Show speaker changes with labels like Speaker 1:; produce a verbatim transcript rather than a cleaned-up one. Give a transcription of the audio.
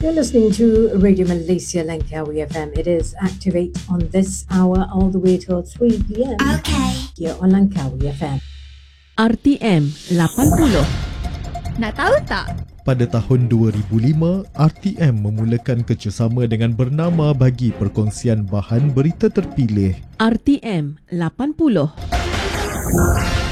Speaker 1: You're listening to Radio Malaysia Langkawi F M. It is Activate on this hour all the way till three p.m.
Speaker 2: Okay.
Speaker 1: Here on Langkawi F M.
Speaker 3: R T M lapan puluh.
Speaker 2: Nak tahu tak?
Speaker 4: Pada tahun dua ribu lima, R T M memulakan kerjasama dengan Bernama bagi perkongsian bahan berita terpilih.
Speaker 3: R T M lapan puluh.